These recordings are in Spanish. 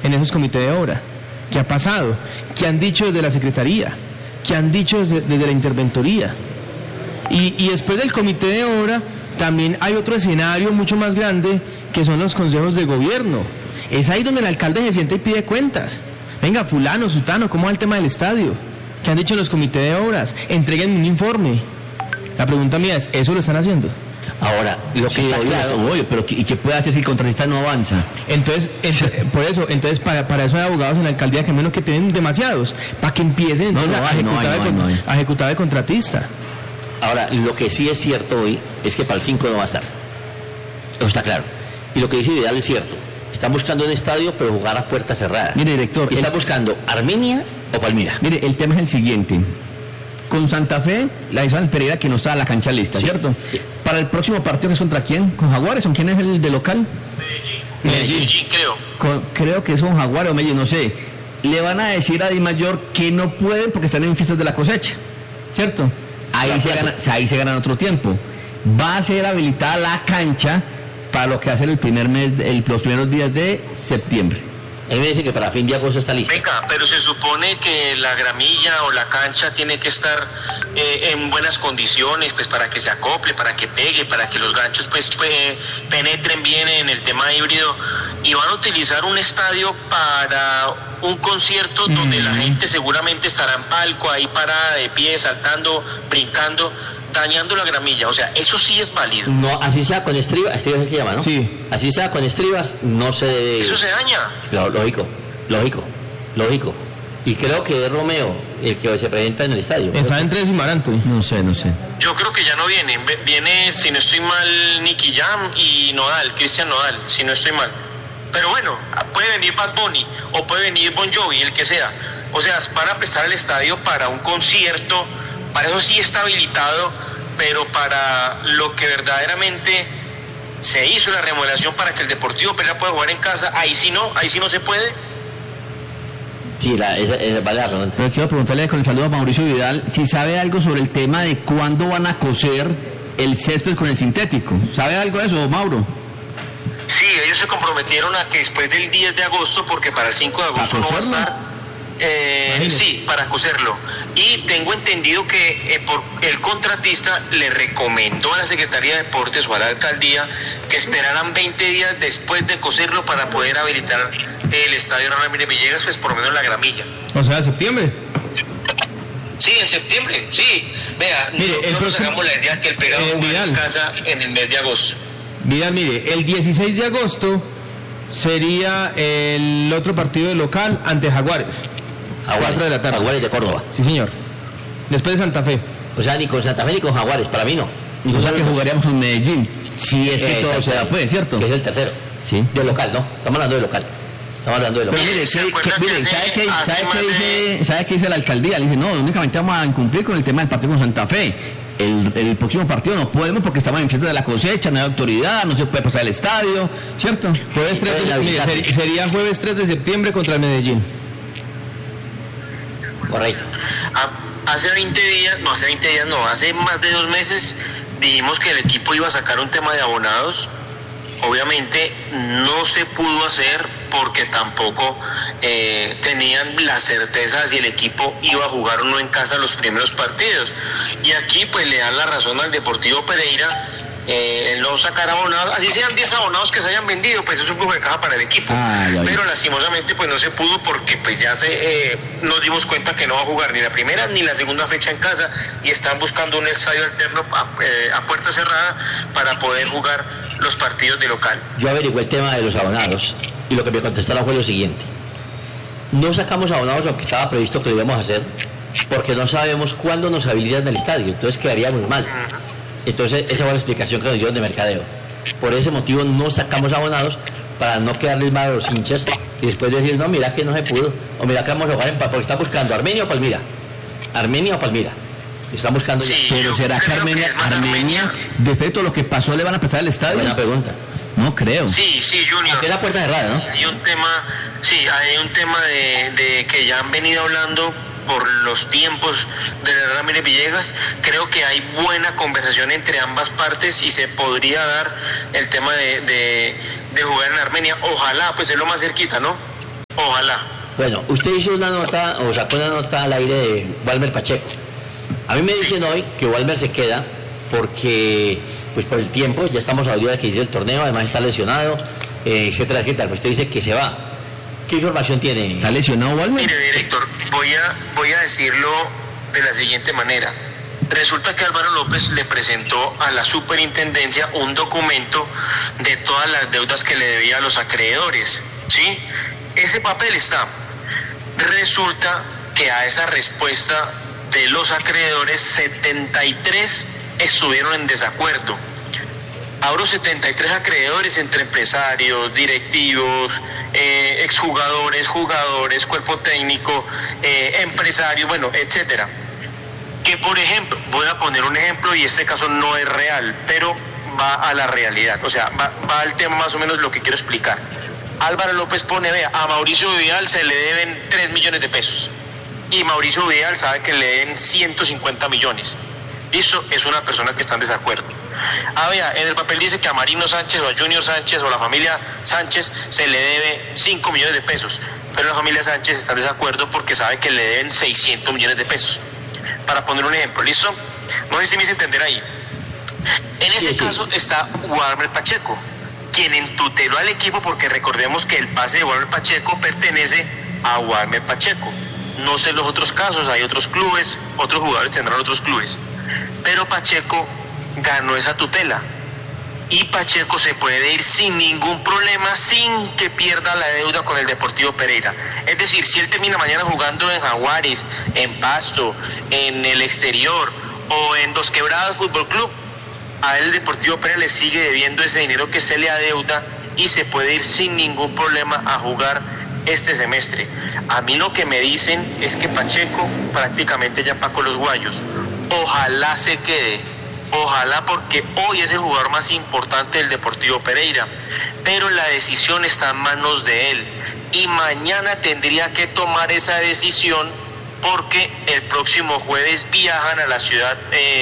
en esos comités de obra? ¿Qué ha pasado? ¿Qué han dicho desde la Secretaría? ¿Qué han dicho desde la Interventoría? Y después del comité de obra también hay otro escenario mucho más grande, que son los consejos de gobierno. Es ahí donde el alcalde se sienta y pide cuentas. Venga, fulano, sutano, ¿cómo va el tema del estadio? ¿Qué han dicho en los comités de obras? Entreguen un informe. La pregunta mía es, ¿eso lo están haciendo? Ahora, lo que está claro, pero ¿y qué puede hacer si el contratista no avanza? Entonces, por eso, para eso hay abogados en la alcaldía, que menos que tienen demasiados, para que empiecen a ejecutar de contratista. Ahora, lo que sí es cierto hoy es que para el 5 no va a estar. Eso está claro. Y lo que dice Vidal es cierto. Están buscando un estadio, pero jugar a puerta cerrada. Mire, director, ¿está buscando Armenia o Palmira? Mire, el tema es el siguiente. Con Santa Fe, la hizo el Pereira, que no está a la cancha lista, sí, ¿cierto? Sí. Para el próximo partido, ¿que es contra quién? ¿Con Jaguares? ¿Con quién es el de local? Medellín, creo. Creo que es con Jaguares o Medellín, no sé. Le van a decir a Di Mayor que no pueden porque están en fiestas de la cosecha, ¿cierto? Ahí se gana otro tiempo. Va a ser habilitada la cancha para lo que hace los primeros días de septiembre. Él me dice que para fin de agosto está lista. Venga, pero se supone que la gramilla o la cancha tiene que estar en buenas condiciones, pues para que se acople, para que pegue, para que los ganchos pues penetren bien en el tema híbrido. Y van a utilizar un estadio para un concierto donde la gente seguramente estará en palco, ahí parada de pie, saltando, brincando, dañando la gramilla. O sea, eso sí es válido. No, así sea con estribas, estribas es que llama, ¿no? Sí. Así sea con estribas, no se debe... Eso se daña. Claro, lógico. Y creo que es Romeo el que se presenta en el estadio. ¿Está entre Marante? No sé. Yo creo que ya no viene. Viene, si no estoy mal, Nicky Jam y Cristian Nodal, si no estoy mal. Pero bueno, puede venir Bad Bunny o puede venir Bon Jovi, el que sea. O sea, van a prestar el estadio para un concierto. Para eso sí está habilitado, pero para lo que verdaderamente se hizo la remodelación para que el Deportivo Pereira pueda jugar en casa, ahí sí no se puede. Sí, esa vale la pregunta. Pero quiero preguntarle con el saludo a Mauricio Vidal si sabe algo sobre el tema de cuándo van a coser el césped con el sintético. ¿Sabe algo de eso, Mauro? Sí, ellos se comprometieron a que después del 10 de agosto, porque para el 5 de agosto no va a estar... sí, para coserlo. Y tengo entendido que el contratista le recomendó a la Secretaría de Deportes o a la alcaldía que esperaran 20 días después de coserlo para poder habilitar el estadio Ramírez Villegas, pues por lo menos la gramilla. O sea, septiembre. Sí, en septiembre, sí. Vea, nosotros sacamos la idea que el pegado juega en casa en el mes de agosto. Vidal, mire, el 16 de agosto sería el otro partido de local ante Jaguares. 4 de la tarde. Jaguares de Córdoba. Sí, señor. Después de Santa Fe. O sea, ni con Santa Fe ni con Jaguares, para mí no. O sea que jugaríamos en Medellín. Si es que todo se da, pues, ¿cierto? Que es el tercero. Sí. De local, ¿no? Estamos hablando de local. Pero mire, ¿sabe qué dice la alcaldía? Le dice, no, únicamente vamos a incumplir con el tema del partido con Santa Fe. El próximo partido no podemos porque estamos en fiesta de la cosecha, no hay autoridad, no se puede pasar el estadio, ¿cierto? Sería jueves 3 de septiembre contra el Medellín. Correcto. Hace más de 2 meses dijimos que el equipo iba a sacar un tema de abonados. Obviamente no se pudo hacer porque tampoco tenían la certeza de si el equipo iba a jugar o no en casa los primeros partidos. Y aquí pues le dan la razón al Deportivo Pereira. El no sacar abonados, así sean 10 abonados que se hayan vendido, pues eso es un flujo de caja para el equipo. Pero lastimosamente pues no se pudo porque pues ya nos dimos cuenta que no va a jugar ni la primera ni la segunda fecha en casa y están buscando un estadio alterno a puerta cerrada para poder jugar los partidos de local. Yo averigué el tema de los abonados y lo que me contestaron fue lo siguiente: no sacamos abonados aunque estaba previsto que lo íbamos a hacer porque no sabemos cuándo nos habilitan el estadio, entonces quedaría muy mal. Entonces esa fue la explicación que nos dieron de mercadeo. Por ese motivo no sacamos abonados para no quedarles mal a los hinchas y después decir, no, mira que no se pudo, o mira que vamos a jugar porque está buscando Armenia o Palmira. Están buscando sí, ya. Pero ¿será que Armenia, después de todo lo que pasó, le van a prestar el estadio? Buena pregunta. No creo. Sí, Junior. Aunque es la puerta cerrada, ¿no? Hay un tema de que ya han venido hablando por los tiempos de Ramírez Villegas. Creo que hay buena conversación entre ambas partes y se podría dar el tema de jugar en Armenia. Ojalá, pues es lo más cerquita, ¿no? Ojalá. Bueno, usted hizo una nota, o sacó una nota al aire de Walmer Pacheco. A mí me dicen hoy que Walmer se queda porque, pues por el tiempo, ya estamos a día de que inicie el torneo, además está lesionado, etcétera, etcétera. Pues usted dice que se va. ¿Qué información tiene? ¿Está lesionado Walmer? Mire, director, voy a decirlo de la siguiente manera. Resulta que Álvaro López le presentó a la superintendencia un documento de todas las deudas que le debía a los acreedores, ¿sí? Ese papel está. Resulta que a esa respuesta de los acreedores, 73 estuvieron en desacuerdo. Hablo 73 acreedores entre empresarios, directivos, exjugadores, jugadores, cuerpo técnico, empresarios, bueno, etcétera. Que por ejemplo, voy a poner un ejemplo y este caso no es real, pero va a la realidad, o sea, va al tema más o menos lo que quiero explicar. Álvaro López pone, vea, a Mauricio Vidal se le deben 3 millones de pesos y Mauricio Vidal sabe que le deben 150 millones. Eso es una persona que está en desacuerdo. Vea, en el papel dice que a Marino Sánchez o a Junior Sánchez o a la familia Sánchez se le debe 5 millones de pesos, pero la familia Sánchez está en desacuerdo porque sabe que le deben 600 millones de pesos. Para poner un ejemplo, ¿listo? No sé si me hice entender ahí. En ese caso está Walmer Pacheco, quien entuteló al equipo, porque recordemos que el pase de Walmer Pacheco pertenece a Walmer Pacheco. No sé los otros casos, hay otros clubes, otros jugadores tendrán otros clubes. Pero Pacheco ganó esa tutela. Y Pacheco se puede ir sin ningún problema, sin que pierda la deuda con el Deportivo Pereira. Es decir, si él termina mañana jugando en Jaguares, en Pasto, en el exterior o en Dos Quebradas Fútbol Club, a él el Deportivo Pereira le sigue debiendo ese dinero que se le adeuda y se puede ir sin ningún problema a jugar este semestre. A mí lo que me dicen es que Pacheco prácticamente ya pagó los guayos. Ojalá se quede. Ojalá, porque hoy es el jugador más importante del Deportivo Pereira, pero la decisión está en manos de él y mañana tendría que tomar esa decisión porque el próximo jueves viajan a la ciudad,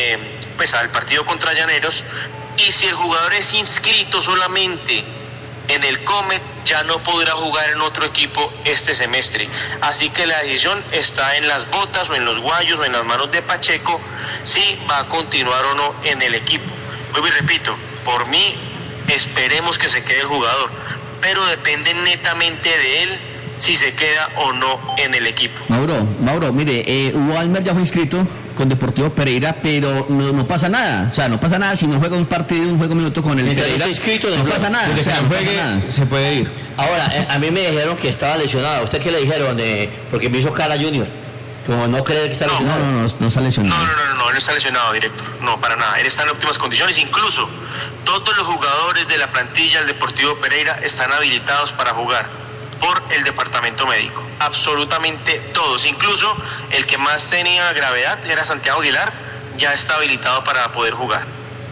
pues al partido contra Llaneros, y si el jugador es inscrito solamente en el Comet ya no podrá jugar en otro equipo este semestre. Así que la decisión está en las botas o en los guayos o en las manos de Pacheco si va a continuar o no en el equipo. Vuelvo y repito, por mí esperemos que se quede el jugador, pero depende netamente de él si se queda o no en el equipo. Mauro, mire, Walmer ya fue inscrito con Deportivo Pereira, pero no pasa nada. O sea, no pasa nada si no juega un partido, un juego minuto con el Pereira. Inscrito, no pasa nada. O sea, no juegue, nada. Se puede ir. Ahora, a mí me dijeron que estaba lesionado. ¿A usted qué le dijeron? Porque me hizo cara Junior. Como no creer que está lesionado. No está lesionado. No, él no está lesionado, director. No, para nada. Él está en óptimas condiciones. Incluso todos los jugadores de la plantilla del Deportivo Pereira están habilitados para jugar por el departamento médico. Absolutamente todos. Incluso el que más tenía gravedad era Santiago Aguilar, ya está habilitado para poder jugar.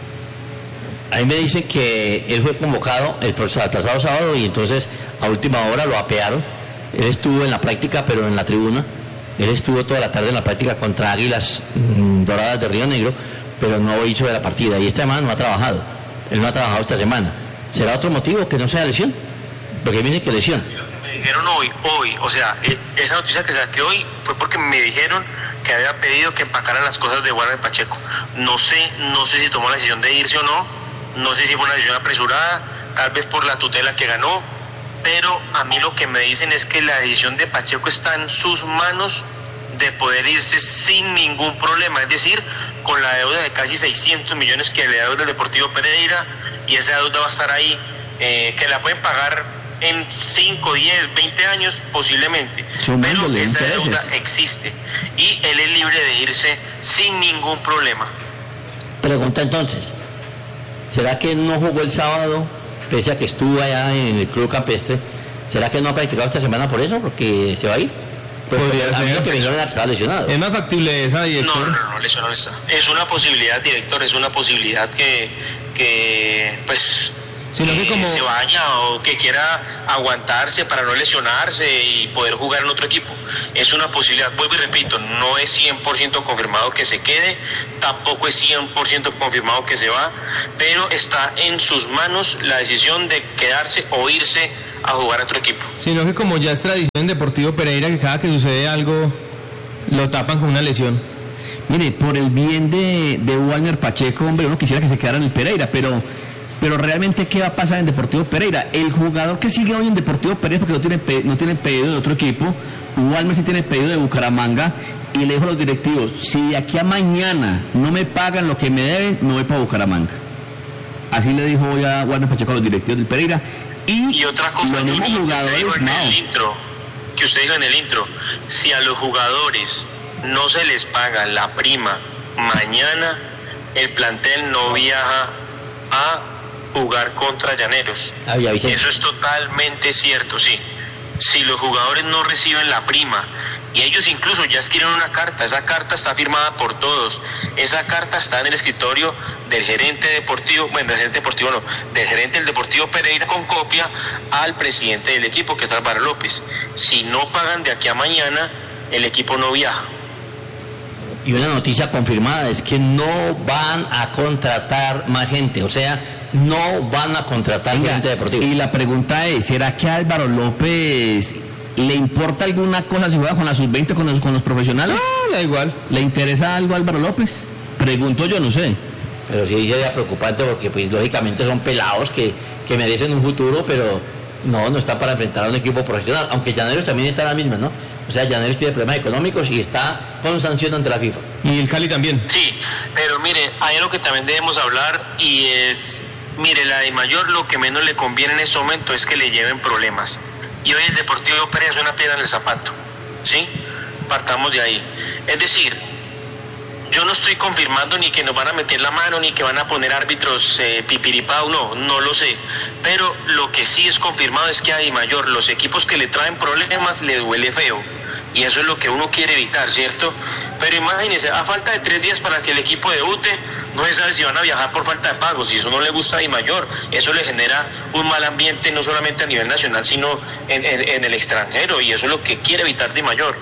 A mí me dicen que él fue convocado el pasado sábado y entonces a última hora lo apearon. Él estuvo en la práctica, pero en la tribuna. Él estuvo toda la tarde en la práctica contra Águilas Doradas de Río Negro, pero no hizo de la partida. Y esta semana no ha trabajado. Él no ha trabajado esta semana. ¿Será otro motivo que no sea lesión? Porque viene que lesión. Me dijeron hoy, o sea, esa noticia que saqué hoy fue porque me dijeron que había pedido que empacaran las cosas de Walmer Pacheco. No sé si tomó la decisión de irse o no sé si fue una decisión apresurada, tal vez por la tutela que ganó, pero a mí lo que me dicen es que la decisión de Pacheco está en sus manos de poder irse sin ningún problema, es decir, con la deuda de casi 600 millones que le deuda el Deportivo Pereira, y esa deuda va a estar ahí, que la pueden pagar en 5, 10, 20 años posiblemente, pero esa deuda existe y él es libre de irse sin ningún problema. Pregunta entonces, ¿será que no jugó el sábado, pese a que estuvo allá en el Club Campestre? ¿Será que no ha practicado esta semana por eso? ¿Porque se va a ir? Podría ser. Que está lesionado. ¿Es más factible esa, director? No, lesionado no está. Es una posibilidad, director, es una posibilidad que pues... Sino que como... se vaya o que quiera aguantarse para no lesionarse y poder jugar en otro equipo. Es una posibilidad, vuelvo y repito, no es 100% confirmado que se quede, tampoco es 100% confirmado que se va, pero está en sus manos la decisión de quedarse o irse a jugar a otro equipo. Sino que como ya es tradición en Deportivo Pereira que cada que sucede algo lo tapan con una lesión. Mire, por el bien de Walmer Pacheco, hombre, uno quisiera que se quedara en el Pereira, pero realmente, ¿qué va a pasar en Deportivo Pereira? El jugador que sigue hoy en Deportivo Pereira, porque no tiene pedido de otro equipo, Walmer sí tiene pedido de Bucaramanga, y le dijo a los directivos, si de aquí a mañana no me pagan lo que me deben, me voy para Bucaramanga. Así le dijo hoy a Walmer Pacheco a los directivos del Pereira. Y otra cosa, los mismos jugadores, que usted dijo en el intro, si a los jugadores no se les paga la prima mañana, el plantel no viaja a jugar contra Llaneros. Eso es totalmente cierto, sí. Si los jugadores no reciben la prima, y ellos incluso ya escribieron una carta, esa carta está firmada por todos, esa carta está en el escritorio del gerente deportivo, del gerente del Deportivo Pereira, con copia al presidente del equipo, que es Álvaro López. Si no pagan de aquí a mañana, el equipo no viaja. Y una noticia confirmada es que no van a contratar más gente, o sea, no van a contratar gente deportiva. Y la pregunta es, ¿será que a Álvaro López le importa alguna cosa si juega con la sub-20 con los profesionales? No, da igual. ¿Le interesa algo a Álvaro López? Pregunto yo, no sé. Pero sí sería preocupante porque pues lógicamente son pelados que merecen un futuro, pero no están para enfrentar a un equipo profesional, aunque Llaneros también está en la misma, ¿no? O sea, Llaneros tiene problemas económicos y está con sanción ante la FIFA. Y el Cali también. Sí, pero mire, hay algo que también debemos hablar y es, mire, la DIMAYOR lo que menos le conviene en este momento es que le lleven problemas. Y hoy el Deportivo Pereira es una piedra en el zapato, ¿sí? Partamos de ahí. Es decir, yo no estoy confirmando ni que nos van a meter la mano, ni que van a poner árbitros pipiripao, no lo sé. Pero lo que sí es confirmado es que a DIMAYOR, los equipos que le traen problemas, le duele feo. Y eso es lo que uno quiere evitar, ¿cierto? Pero imagínense, a falta de 3 días para que el equipo debute, no se sabe si van a viajar por falta de pagos. Si eso no le gusta a DIMAYOR, eso le genera un mal ambiente, no solamente a nivel nacional, sino en el extranjero. Y eso es lo que quiere evitar DIMAYOR.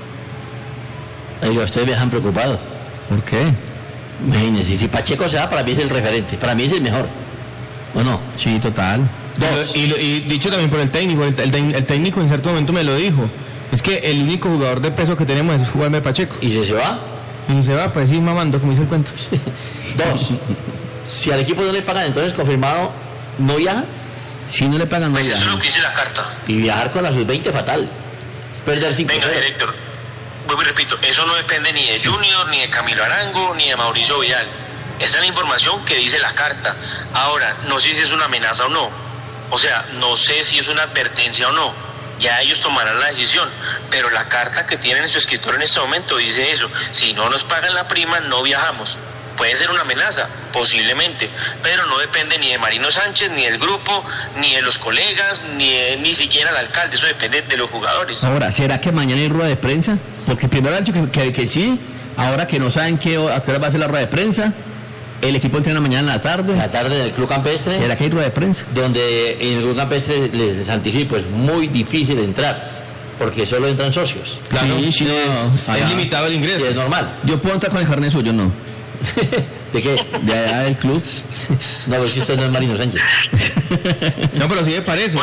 Oiga, ustedes viajan preocupados. ¿Por qué? Imagínense, si Pacheco se va, para mí es el referente, para mí es el mejor, ¿o no? Sí, total. Y dicho también por el técnico, el técnico en cierto momento me lo dijo, es que el único jugador de peso que tenemos es jugarme Pacheco. ¿Y si se va? Y si se va, pues sí, mamando, como dice el cuento. 2, si al equipo no le pagan, entonces confirmado, ¿no viaja? Si no le pagan, no pues viaja. Eso es lo que dice la carta. Y viajar con la sub-20 fatal, es perder 5-0. Venga, director, vuelvo y repito, eso no depende ni de Junior, ni de Camilo Arango, ni de Mauricio Vidal. Esa es la información que dice la carta. Ahora, no sé si es una amenaza o no. O sea, no sé si es una advertencia o no. Ya ellos tomarán la decisión. Pero la carta que tienen en su escritorio en este momento dice eso. Si no nos pagan la prima, no viajamos. Puede ser una amenaza, posiblemente, pero no depende ni de Marino Sánchez, ni del grupo, ni de los colegas, ni siquiera del alcalde. Eso depende de los jugadores. Ahora, ¿será que mañana hay rueda de prensa? Porque primero han dicho que sí, ahora que no saben a qué hora va a ser la rueda de prensa. El equipo entrena mañana en la tarde. La tarde en el Club Campestre. ¿Será que hay rueda de prensa? Donde en el Club Campestre les anticipo, es muy difícil entrar, porque solo entran socios. Claro, sí, es limitado el ingreso. Sí, es normal. Yo puedo entrar con el carnet suyo, ¿no? ¿De qué? De allá del club. No, pero si usted no es Marino Sánchez. No, pero sí me parece.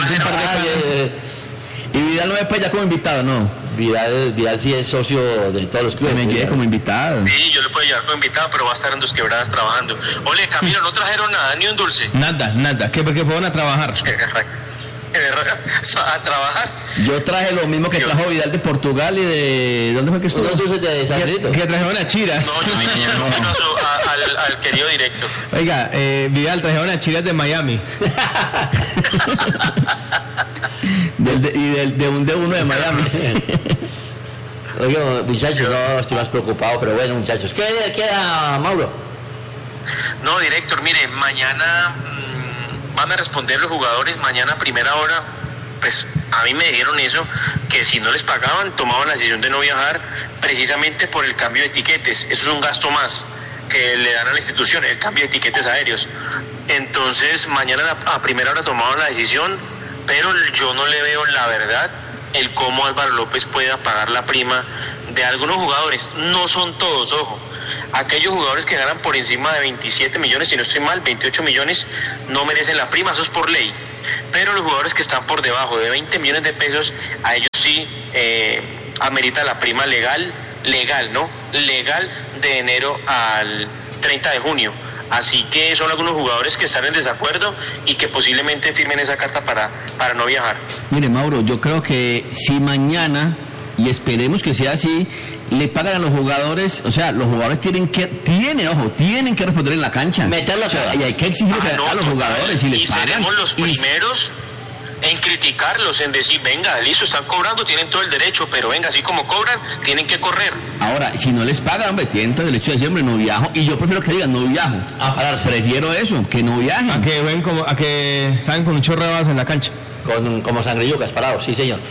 Y Vidal no es para allá como invitado, ¿no? Vidal sí es socio de todos los clubes. Que me lleve como invitado. Sí, yo le puedo llevar como invitado, pero va a estar en Dos Quebradas trabajando. Ole, Camilo, ¿no trajeron nada, ni un dulce? Nada, que porque fueron a trabajar. A trabajar. Yo traje lo mismo que trajo Vidal de Portugal y de... ¿Dónde fue que estuvo? Unos dulces de Sacerito. Que trajeron a Chiras. No, yo vine al querido directo. Oiga, Vidal, trajeron a Chiras de Miami. de uno de Miami. Oiga, muchachos, no estoy más preocupado, pero bueno, muchachos. ¿Qué queda, Mauro? No, director, mire, mañana van a responder los jugadores, mañana a primera hora. Pues a mí me dijeron eso, que si no les pagaban, tomaban la decisión de no viajar precisamente por el cambio de etiquetes. Eso es un gasto más que le dan a la institución, el cambio de etiquetes aéreos. Entonces, mañana a primera hora tomaban la decisión, pero yo no le veo, la verdad, el cómo Álvaro López pueda pagar la prima de algunos jugadores. No son todos, ojo. Aquellos jugadores que ganan por encima de 27 millones, si no estoy mal, 28 millones, no merecen la prima, eso es por ley. pero los jugadores que están por debajo de 20 millones de pesos, a ellos sí amerita la prima legal, ¿no? Legal de enero al 30 de junio. Así que son algunos jugadores que están en desacuerdo y que posiblemente firmen esa carta para no viajar. Mire, Mauro, yo creo que si mañana, y esperemos que sea así, le pagan a los jugadores, o sea, los jugadores tienen que responder en la cancha. Meterla toda. Y hay que exigir a los jugadores y les pagan. Y seremos los primeros en criticarlos, en decir, venga, listo, están cobrando, tienen todo el derecho, pero venga, así como cobran, tienen que correr. Ahora, si no les pagan, hombre, tienen todo el derecho de decir, hombre, no viajo, y yo prefiero que digan, no viajo. A pararse. Prefiero eso, que no viajen. A que salgan con un chorro de babas en la cancha. Como sangrillucas, parados, sí, señor.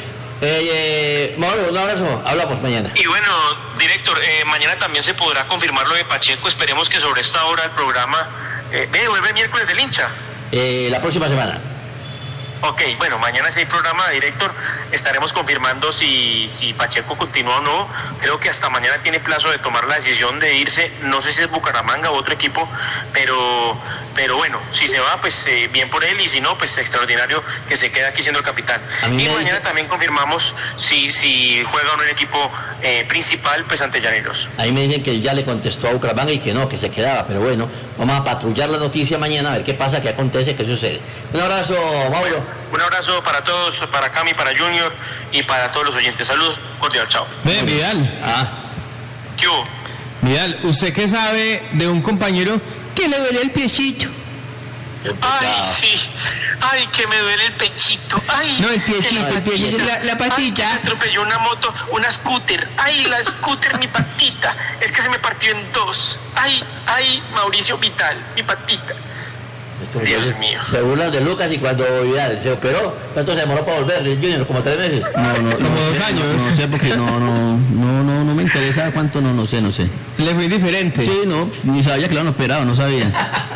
Mauro, un abrazo, hablamos mañana. Y bueno, director, mañana también se podrá confirmar lo de Pacheco, esperemos que sobre esta hora el programa, vuelve el miércoles del hincha. La próxima semana. Ok, bueno, mañana si hay programa, director, estaremos confirmando si Pacheco continúa o no. Creo que hasta mañana tiene plazo de tomar la decisión de irse, no sé si es Bucaramanga u otro equipo, pero bueno, si se va, pues bien por él, y si no, pues extraordinario que se quede aquí siendo el capitán. Y mañana también confirmamos si juega o no el equipo principal, pues ante Llaneros. Ahí me dicen que ya le contestó a Bucaramanga y que no, que se quedaba, pero bueno, vamos a patrullar la noticia mañana a ver qué pasa, qué acontece, qué sucede. Un abrazo, Mauro. Un abrazo para todos, para Cami, para Junior y para todos los oyentes. Saludos, cordial, chao. Vidal. ¿Qué hubo? Vidal, ¿usted qué sabe de un compañero que le duele el piecito? Ay, sí. Ay, que me duele el pechito. Ay, no, el piecito, la patita. Ay, me atropelló una moto, una scooter. Ay, la scooter, mi patita. Es que se me partió en dos. Ay, Mauricio Vital, mi patita. Dios mío. Se burlan de Lucas y cuando Vidal se operó, ¿cuánto se demoró para volver, Junior? ¿Como 3 meses? No, como 2 años. No sé, porque no me interesa cuánto, no sé. Le fue diferente. Sí, no, ni sabía que lo han operado, no sabía.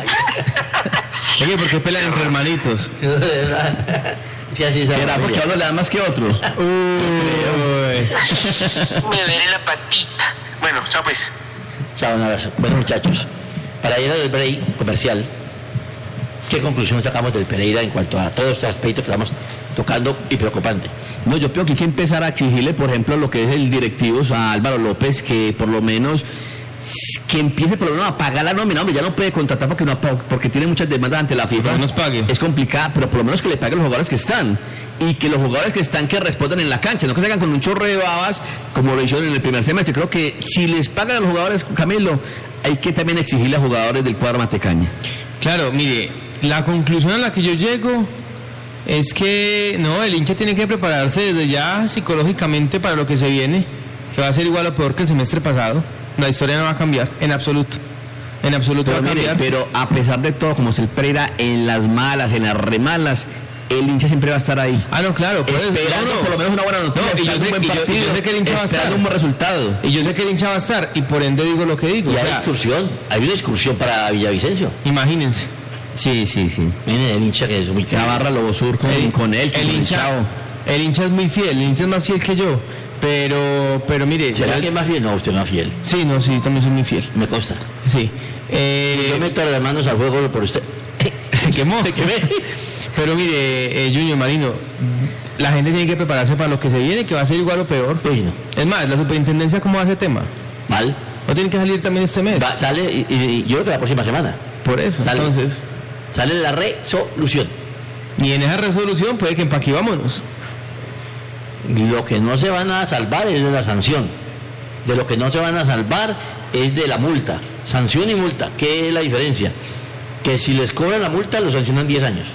Oye, ¿por qué pelean entre hermanitos? Sí, así ¿será porque a uno le da más que a otro? Me duele la patita. Bueno, chao pues. Chao, un abrazo. Bueno, muchachos, para ir al break comercial, ¿qué conclusión sacamos del Pereira en cuanto a todos estos aspectos que estamos tocando y preocupante? No, yo creo que hay que empezar a exigirle, por ejemplo, lo que es el directivo a Álvaro López, que por lo menos que empiece por lo menos a pagar la nómina. Hombre, ya no puede contratar porque tiene muchas demandas ante la FIFA. No nos pague. Es complicado, pero por lo menos que le pague a los jugadores que están. Y que los jugadores que están que respondan en la cancha, no que se hagan con un chorro de babas como lo hicieron en el primer semestre. Creo que si les pagan a los jugadores, Camilo, hay que también exigirle a jugadores del cuadro Matecaña. Claro, mire, la conclusión a la que yo llego es que no, el hincha tiene que prepararse desde ya psicológicamente para lo que se viene, que va a ser igual o peor que el semestre pasado. La historia no va a cambiar, en absoluto. En absoluto pero va a cambiar. Pero a pesar de todo, como es el Pereira, en las malas, en las remalas, el hincha siempre va a estar ahí. No, claro, pues, esperando por lo menos una buena noticia, y yo sé que el hincha va a estar, un buen resultado. Y yo sé que el hincha va a estar, y por ende digo lo que digo. Y hay una excursión para Villavicencio. Imagínense. Sí. Miren el hincha que es muy caro. Navarra Lobo Sur con él. El hincha es muy fiel, el hincha es más fiel que yo. Pero mire... ¿Será que es más fiel? No, usted no es fiel. Sí, no, sí, también soy muy fiel. Me consta. Sí. Yo meto las manos al fuego por usted. ¿Quemé? Pero mire, Junior Marino, la gente tiene que prepararse para lo que se viene, que va a ser igual o peor. Uy, no. Es más, la superintendencia, ¿cómo va ese tema? Mal. ¿No tiene que salir también este mes? Sale, y yo creo que la próxima semana. Por eso, sale, entonces... Sale la resolución. Y en esa resolución puede que empaquivámonos. Lo que no se van a salvar es de la sanción. De lo que no se van a salvar es de la multa. Sanción y multa. ¿Qué es la diferencia? Que si les cobran la multa, los sancionan 10 años.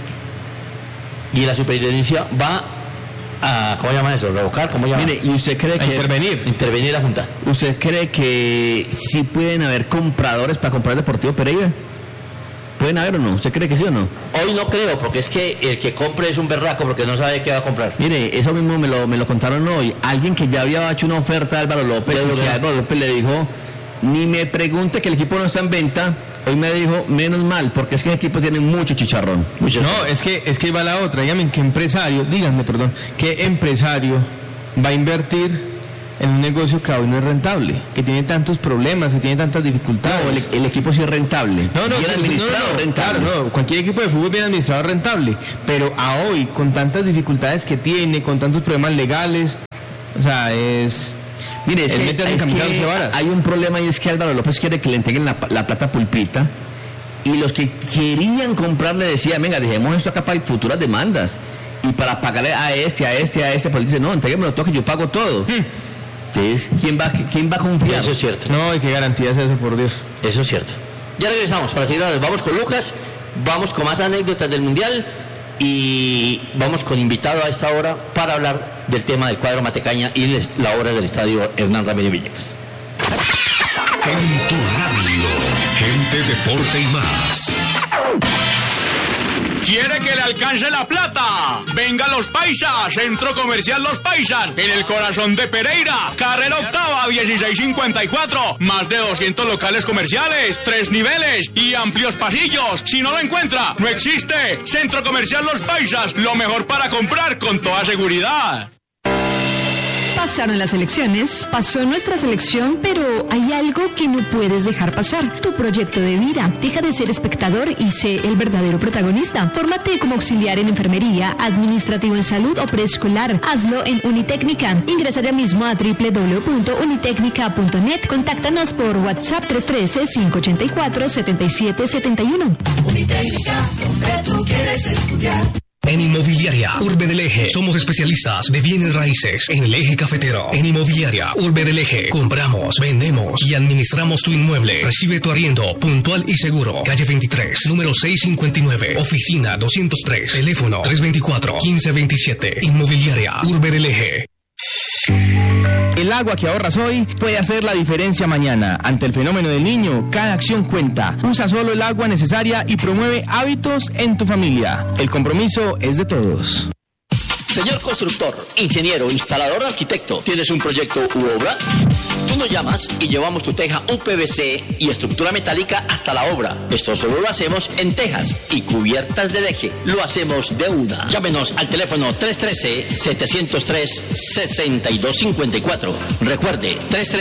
Y la superintendencia va a, ¿cómo llama eso? ¿Revocar? ¿Cómo llama? Mire, ¿y usted cree que... Intervenir la Junta. ¿Usted cree que sí pueden haber compradores para comprar el Deportivo Pereira? ¿Pueden haber o no? ¿Usted cree que sí o no? Hoy no creo, porque es que el que compre es un berraco, porque no sabe qué va a comprar. Mire, eso mismo me lo contaron hoy. Alguien que ya había hecho una oferta a Álvaro López, y que Álvaro López le dijo, ni me pregunte que el equipo no está en venta. Hoy me dijo, menos mal, porque es que el equipo tiene mucho chicharrón. No, es que va la otra. Dígame, ¿qué empresario va a invertir en un negocio que hoy no es rentable, que tiene tantos problemas, que tiene tantas dificultades. No, el equipo sí es rentable. No, bien administrado, rentable. Claro, no, cualquier equipo de fútbol bien administrado es rentable, pero a hoy, con tantas dificultades que tiene, con tantos problemas legales, o sea, es... Mire, es que hay un problema, y es que Álvaro López quiere que le entreguen la plata pulpita, y los que querían comprar le decían, venga, dejemos esto acá para futuras demandas, y para pagarle a este, pues dice, no, entréguemelo todo, que yo pago todo. Entonces, ¿quién va a confiar? Eso es cierto. No, ¿y qué garantía es eso, por Dios? Eso es cierto. Ya regresamos para seguir. Vamos con Lucas, vamos con más anécdotas del Mundial y vamos con invitado a esta hora para hablar del tema del cuadro Matecaña y la obra del estadio Hernán Ramírez Villegas. En tu radio, gente, deporte y más. ¿Quiere que le alcance la plata? Venga Los Paisas, Centro Comercial Los Paisas, en el corazón de Pereira, carrera octava 1654, más de 200 locales comerciales, 3 niveles y amplios pasillos. Si no lo encuentra, no existe. Centro Comercial Los Paisas, lo mejor para comprar con toda seguridad. Pasaron las elecciones, pasó nuestra selección, pero hay algo que no puedes dejar pasar. Tu proyecto de vida. Deja de ser espectador y sé el verdadero protagonista. Fórmate como auxiliar en enfermería, administrativo en salud o preescolar. Hazlo en Unitécnica. Ingresa ya mismo a www.unitecnica.net. Contáctanos por WhatsApp 313-584-7771. Unitécnica, donde tú quieres estudiar. En Inmobiliaria Urbe del Eje somos especialistas de bienes raíces en el eje cafetero. En Inmobiliaria Urbe del Eje compramos, vendemos y administramos tu inmueble. Recibe tu arriendo puntual y seguro. Calle 23, número 659, oficina 203, teléfono 324-1527. Inmobiliaria Urbe del Eje. El agua que ahorras hoy puede hacer la diferencia mañana. Ante el fenómeno del Niño, cada acción cuenta. Usa solo el agua necesaria y promueve hábitos en tu familia. El compromiso es de todos. Señor constructor, ingeniero, instalador, arquitecto, ¿tienes un proyecto u obra? Tú nos llamas y llevamos tu teja UPVC y estructura metálica hasta la obra. Esto solo lo hacemos en tejas y cubiertas del eje. Lo hacemos de una. Llámenos al teléfono 313-703-6254. Recuerde,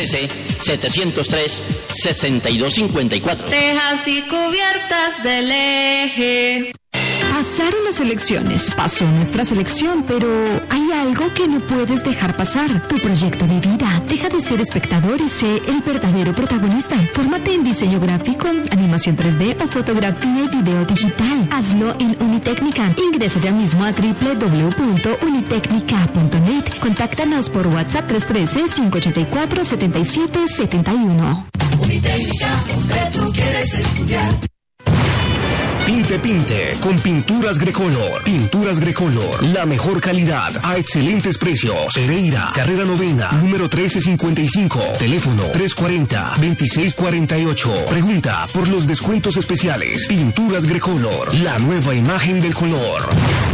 313-703-6254. Tejas y cubiertas del eje. Pasaron las elecciones, pasó nuestra selección, pero hay algo que no puedes dejar pasar. Tu proyecto de vida. Deja de ser espectador y sé el verdadero protagonista. Fórmate en diseño gráfico, animación 3D o fotografía y video digital. Hazlo en Unitécnica. Ingresa ya mismo a www.unitecnica.net. Contáctanos por WhatsApp 313-584-7771. Unitécnica, donde tú quieres estudiar. Pinte con Pinturas Grecolor. Pinturas Grecolor, la mejor calidad a excelentes precios. Pereira, carrera novena, número 1355. Teléfono 340-2648. Pregunta por los descuentos especiales. Pinturas Grecolor, la nueva imagen del color.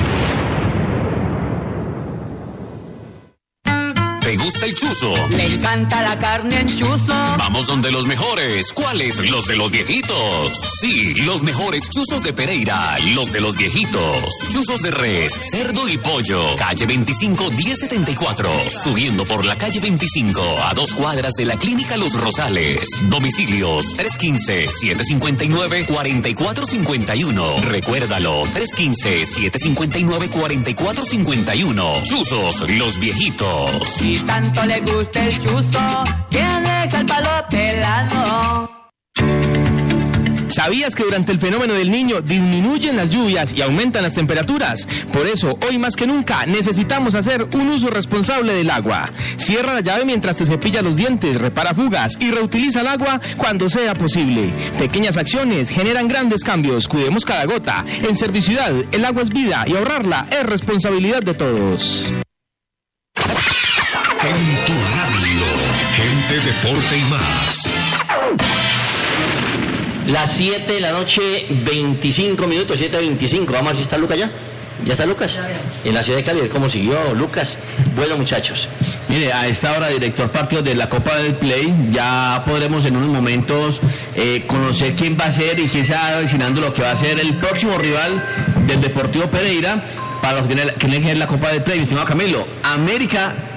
¿Te gusta el chuzo? Le encanta la carne en chuzo. Vamos donde los mejores. ¿Cuáles? Los de los viejitos. Sí, los mejores chuzos de Pereira. Los de los viejitos. Chuzos de res, cerdo y pollo. Calle 25, 1074. Subiendo por la calle 25 a 2 cuadras de la Clínica Los Rosales. Domicilios 315-759-4451. Recuérdalo, 315-759-4451. Chuzos, los viejitos. Si tanto le gusta el chuzo, que deja el palo pelado. ¿Sabías que durante el fenómeno del Niño disminuyen las lluvias y aumentan las temperaturas? Por eso, hoy más que nunca, necesitamos hacer un uso responsable del agua. Cierra la llave mientras te cepillas los dientes, repara fugas y reutiliza el agua cuando sea posible. Pequeñas acciones generan grandes cambios. Cuidemos cada gota. En Serviciudad, el agua es vida y ahorrarla es responsabilidad de todos. En tu radio, gente, deporte y más. Las 7 de la noche, 25 minutos, 7:25. Vamos a ver si está Lucas ya. ¿Ya está Lucas? En la ciudad de Cali. ¿Cómo siguió Lucas? Bueno, muchachos. Mire, a esta hora, director partido de la Copa del Play, ya podremos en unos momentos conocer quién va a ser y quién se va avecinando lo que va a ser el próximo rival del Deportivo Pereira para los que tienen la Copa del Play. Mi estimado Camilo, América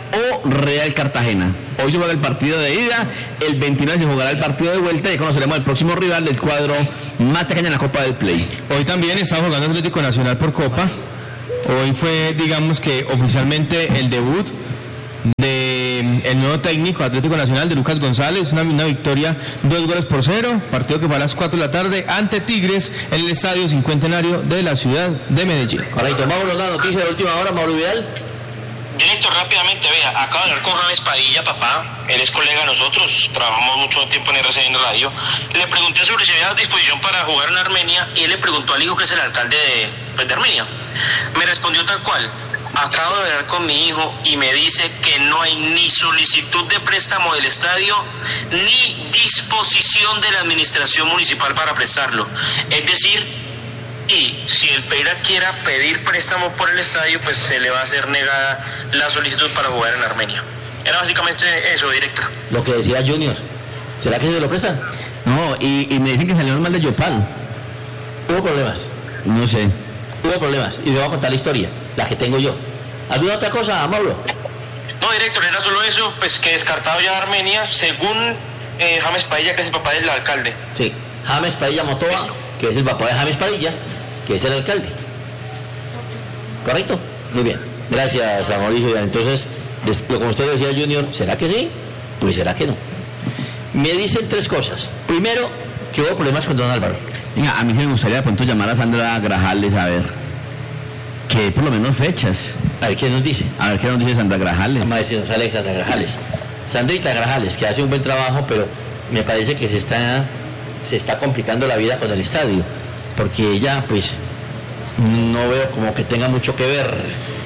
o Real Cartagena. Hoy se juega el partido de ida, el 29 se jugará el partido de vuelta y conoceremos el próximo rival del cuadro Matecaña en la Copa del Play. Hoy también está jugando Atlético Nacional por Copa. Hoy fue, digamos que oficialmente el debut del nuevo técnico Atlético Nacional de Lucas González, una victoria 2-0, partido que fue a las 4 de la tarde ante Tigres en el Estadio Cincuentenario de la ciudad de Medellín. Correcto, Mauro, la noticia de última hora, Mauro Vidal. Director, rápidamente, vea, acabo de hablar con James Padilla, papá, él es colega de nosotros, trabajamos mucho tiempo en RCN Radio. Le pregunté sobre si había disposición para jugar en Armenia y él le preguntó al hijo que es el alcalde de Armenia. Me respondió tal cual: acabo de hablar con mi hijo y me dice que no hay ni solicitud de préstamo del estadio ni disposición de la administración municipal para prestarlo. Es decir, y si el Pereira quiera pedir préstamo por el estadio, pues se le va a hacer negada la solicitud para jugar en Armenia. Era básicamente eso, director. Lo que decía Junior, ¿será que se lo prestan? No, y me dicen que salió mal de Yopal. ¿Hubo problemas? No sé. Hubo problemas, y le voy a contar la historia, la que tengo yo. ¿Alguna otra cosa, Mauro? No, director, era solo eso, pues que descartado ya Armenia, según James Padilla, que es el papá del alcalde. Sí, James Padilla Motoa, que es el papá de James Padilla, que es el alcalde. ¿Correcto? Muy bien. Gracias a Mauricio. Entonces, como usted decía, Junior, ¿será que sí? Pues será que no. Me dicen tres cosas. Primero, que hubo problemas con don Álvaro. Venga, a mí sí me gustaría de pronto llamar a Sandra Grajales a ver que por lo menos fechas. A ver qué nos dice. A ver qué nos dice Sandra Grajales. Vamos a decirnos Sandra Grajales. Sandrita Grajales, que hace un buen trabajo, pero me parece que se está complicando la vida con el estadio, porque ella, pues, no veo como que tenga mucho que ver.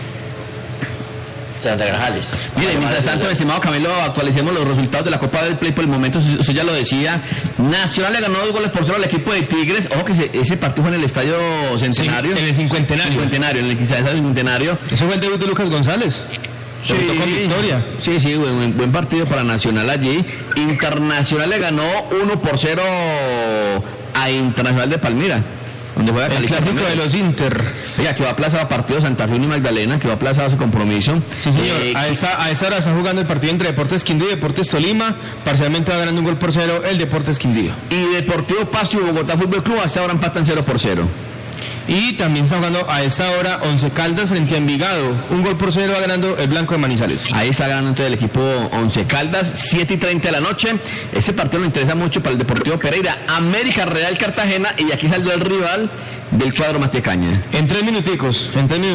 Sandra Grajales. Mire, mientras tanto, estimado Camilo, actualicemos los resultados de la Copa del Play. Por el momento, usted ya lo decía, Nacional le ganó 2-0 al equipo de Tigres. Ojo que ese partido fue en el Estadio Centenario. Sí, en el Cincuentenario. En el Cincuentenario. Ese fue el debut de Lucas González. Sí, con victoria. Sí, buen partido para Nacional allí. Internacional le ganó 1-0 a Internacional de Palmira, donde juega el clásico de los Inter. Oiga, que va aplazado a partido Santa Fe y Magdalena, que va aplazado su compromiso. Sí, señor. A esta hora está jugando el partido entre Deportes Quindío y Deportes Tolima. Parcialmente va ganando 1-0 el Deportes Quindío. Y Deportivo Pasto y Bogotá Fútbol Club hasta ahora empatan 0-0. Y también está jugando a esta hora Once Caldas frente a Envigado. 1-0 va ganando el Blanco de Manizales. Ahí está ganando entonces el equipo Once Caldas, 7:30 de la noche. Ese partido me interesa mucho para el Deportivo Pereira. América Real Cartagena, y aquí salió el rival del cuadro Matecaña. En 3 minuticos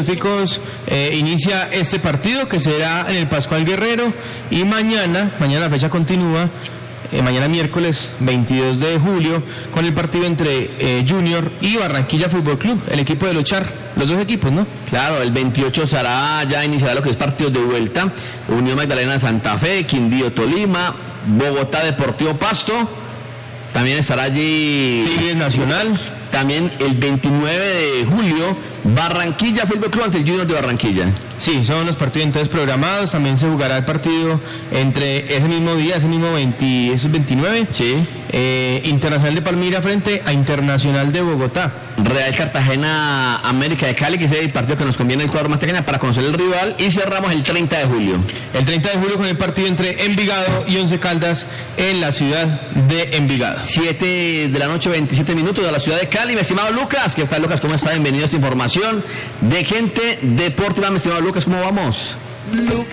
inicia este partido, que será en el Pascual Guerrero. Y mañana la fecha continúa. Mañana miércoles 22 de julio con el partido entre Junior y Barranquilla Fútbol Club, el equipo de Lochar, los dos equipos, ¿no? Claro, el 28 iniciará lo que es partidos de vuelta: Unión Magdalena Santa Fe, Quindío Tolima, Bogotá Deportivo Pasto, también estará allí Tigres Nacional. También el 29 de julio, Barranquilla Fútbol Club ante el Junior de Barranquilla. Sí, son los partidos entonces programados. También se jugará el partido entre ese mismo día, ese 29, sí. Internacional de Palmira frente a Internacional de Bogotá. Real Cartagena América de Cali, que es el partido que nos conviene el cuadro Matecaña para conocer el rival. Y cerramos el 30 de julio. El 30 de julio con el partido entre Envigado y Once Caldas en la ciudad de Envigado. 7 de la noche, 27 minutos de la ciudad de Cali. Mi estimado Lucas, ¿qué tal, Lucas? ¿Cómo está? Bienvenido a esta información de Gente Deportiva. Mi estimado Lucas, ¿cómo vamos? Lucas.